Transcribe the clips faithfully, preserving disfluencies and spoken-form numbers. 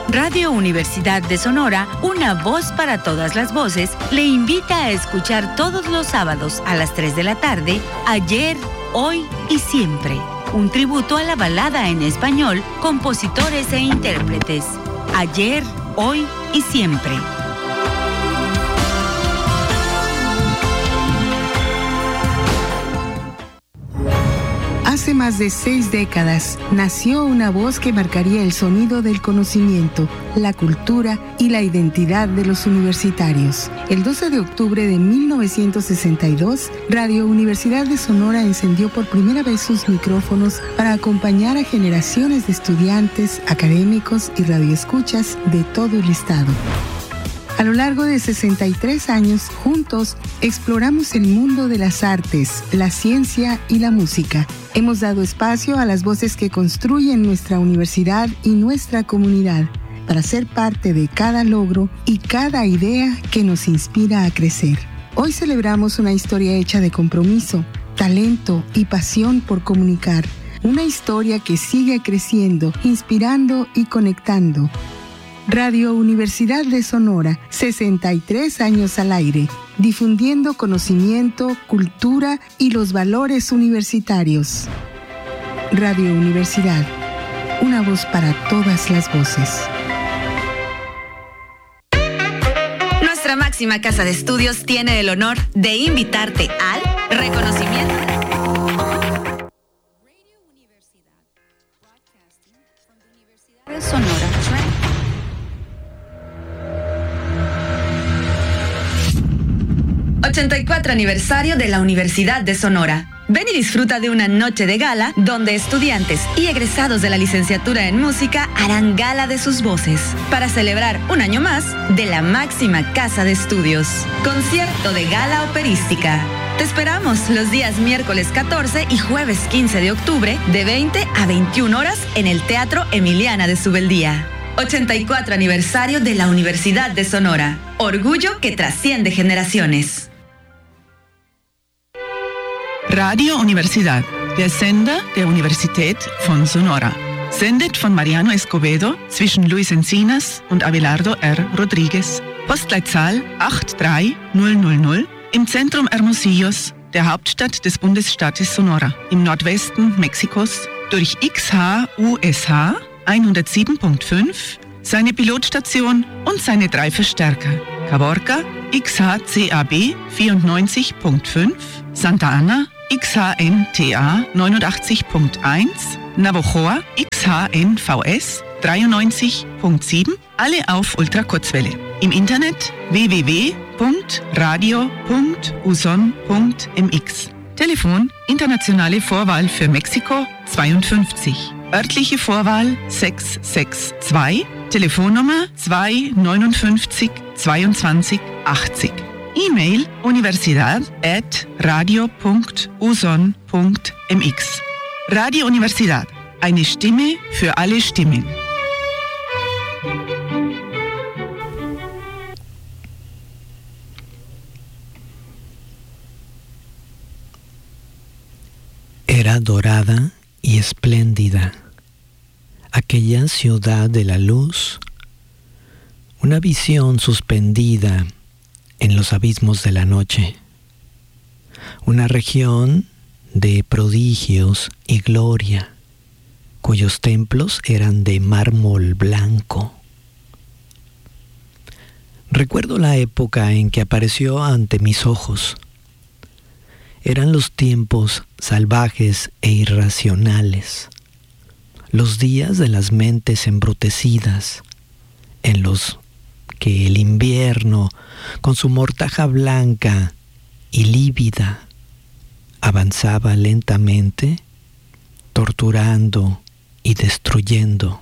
Radio Universidad de Sonora, una voz para todas las voces, le invita a escuchar todos los sábados a las tres de la tarde, Ayer, Hoy y Siempre. Un tributo a la balada en español, compositores e intérpretes. Ayer, Hoy y Siempre. Hace más de seis décadas nació una voz que marcaría el sonido del conocimiento, la cultura y la identidad de los universitarios. El doce de octubre de mil novecientos sesenta y dos, Radio Universidad de Sonora encendió por primera vez sus micrófonos para acompañar a generaciones de estudiantes, académicos y radioescuchas de todo el estado. A lo largo de sesenta y tres años, juntos exploramos el mundo de las artes, la ciencia y la música. Hemos dado espacio a las voces que construyen nuestra universidad y nuestra comunidad para ser parte de cada logro y cada idea que nos inspira a crecer. Hoy celebramos una historia hecha de compromiso, talento y pasión por comunicar. Una historia que sigue creciendo, inspirando y conectando. Radio Universidad de Sonora, sesenta y tres años al aire, difundiendo conocimiento, cultura y los valores universitarios. Radio Universidad, una voz para todas las voces. Nuestra máxima casa de estudios tiene el honor de invitarte al reconocimiento Radio Universidad, broadcasting from the Universidad de Sonora. ochenta y cuatro aniversario de la Universidad de Sonora. Ven y disfruta de una noche de gala donde estudiantes y egresados de la licenciatura en música harán gala de sus voces para celebrar un año más de la máxima casa de estudios. Concierto de gala operística. Te esperamos los días miércoles catorce y jueves quince de octubre de veinte a veintiuna horas en el Teatro Emiliana de Subeldía. ochenta y cuatro aniversario de la Universidad de Sonora. Orgullo que trasciende generaciones. Radio Universidad, der Sender der Universität von Sonora. Sendet von Mariano Escobedo zwischen Luis Encinas und Abelardo R. Rodriguez. Postleitzahl acht drei null null null im Zentrum Hermosillos, der Hauptstadt des Bundesstaates Sonora, im Nordwesten Mexikos, durch X H U S H hundertsieben Komma fünf, seine Pilotstation und seine drei Verstärker. Caborca, X H C A B vierundneunzig Komma fünf, Santa Ana, X H N T A neunundachtzig Komma eins, Navojoa, X H N V S dreiundneunzig Komma sieben, alle auf Ultrakurzwelle. Im Internet w w w punkt radio punkt uson punkt m x. Telefon internationale Vorwahl für Mexiko zweiundfünfzig. Örtliche Vorwahl sechs sechs zwei, Telefonnummer zwei neunundfünfzig zweiundzwanzig achtzig. E-Mail universidad at radio punkt uson punkt m x. Radio Universidad, eine Stimme für alle Stimmen. Era dorada y espléndida aquella ciudad de la luz, una visión suspendida en los abismos de la noche, una región de prodigios y gloria, cuyos templos eran de mármol blanco. Recuerdo la época en que apareció ante mis ojos. Eran los tiempos salvajes e irracionales, los días de las mentes embrutecidas, en los que el invierno, con su mortaja blanca y lívida, avanzaba lentamente, torturando y destruyendo.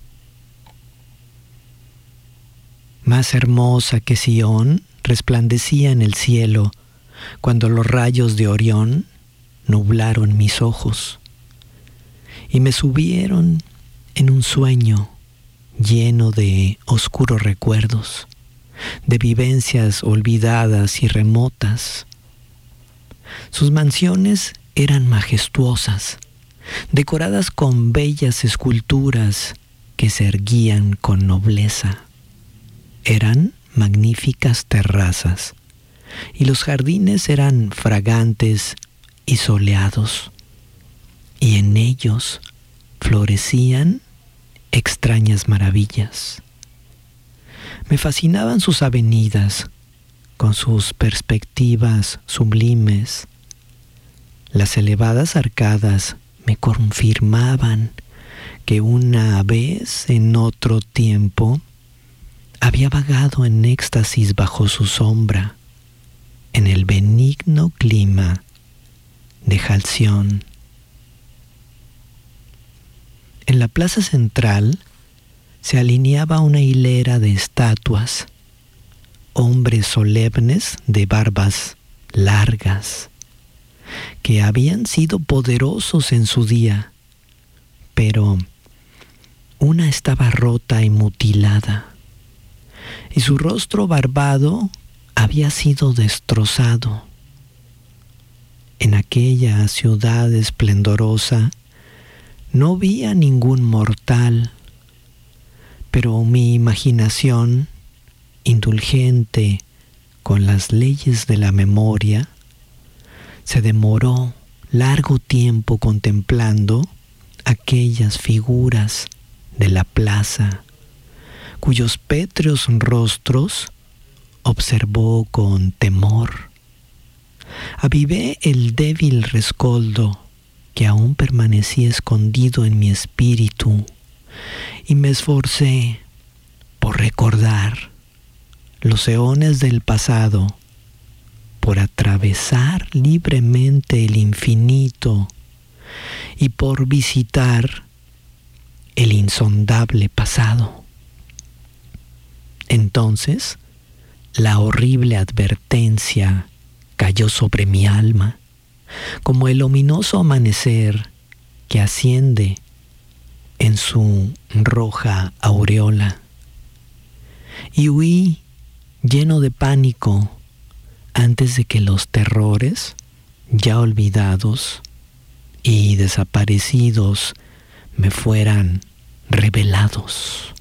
Más hermosa que Sión resplandecía en el cielo cuando los rayos de Orión nublaron mis ojos y me subieron en un sueño lleno de oscuros recuerdos, de vivencias olvidadas y remotas. Sus mansiones eran majestuosas, decoradas con bellas esculturas que que se erguían con nobleza. Eran magníficas terrazas, y los jardines eran fragantes y soleados, y en ellos florecían extrañas maravillas. Me fascinaban sus avenidas, con sus perspectivas sublimes. Las elevadas arcadas me confirmaban que una vez en otro tiempo había vagado en éxtasis bajo su sombra, en el benigno clima de Halcyon. En la plaza central se alineaba una hilera de estatuas, hombres solemnes de barbas largas, que habían sido poderosos en su día, pero una estaba rota y mutilada, y su rostro barbado había sido destrozado. En aquella ciudad esplendorosa no vi a ningún mortal, pero mi imaginación, indulgente con las leyes de la memoria, se demoró largo tiempo contemplando aquellas figuras de la plaza, cuyos pétreos rostros observó con temor. Avivé el débil rescoldo que aún permanecía escondido en mi espíritu, y me esforcé por recordar los eones del pasado, por atravesar libremente el infinito y por visitar el insondable pasado. Entonces, la horrible advertencia cayó sobre mi alma, como el ominoso amanecer que asciende en su roja aureola, y huí lleno de pánico antes de que los terrores, ya olvidados y desaparecidos, me fueran revelados.